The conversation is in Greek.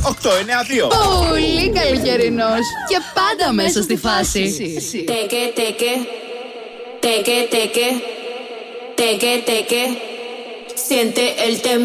892. Πολύ καλοκαιρινός και πάντα μέσα στη φάση. Siente el temor.